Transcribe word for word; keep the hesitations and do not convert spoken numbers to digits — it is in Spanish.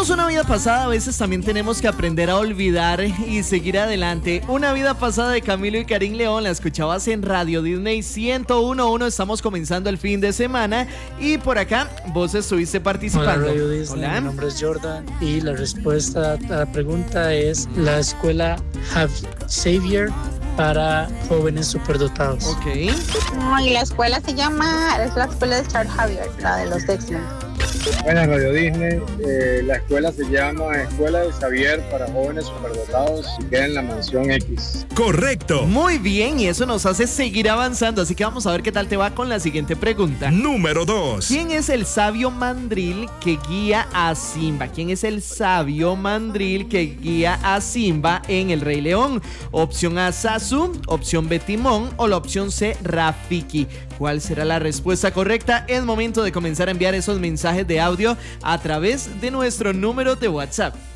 tenemos una vida pasada, a veces también tenemos que aprender a olvidar y seguir adelante. Una vida pasada de Camilo y Karim León, la escuchabas en Radio Disney ciento uno punto uno. Estamos comenzando el fin de semana y por acá vos estuviste participando. Hola, Radio Disney. Hola. Mi nombre es Jordan y la respuesta a la pregunta es la escuela Xavier para jóvenes superdotados. Ok. No, y la escuela se llama, es la escuela de Charles Xavier, la de los X-Men. Buenas, Radio Disney. Eh, la escuela se llama Escuela de Xavier para jóvenes superdotados y queda en la Mansión X. Correcto. Muy bien, y eso nos hace seguir avanzando, así que vamos a ver qué tal te va con la siguiente pregunta. Número dos. ¿Quién es el sabio mandril que guía a Simba? ¿Quién es el sabio mandril que guía a Simba en El Rey León? Opción A, Zazu, opción B, Timón o la opción C, Rafiki. ¿Cuál será la respuesta correcta? Es momento de comenzar a enviar esos mensajes de audio a través de nuestro número de WhatsApp.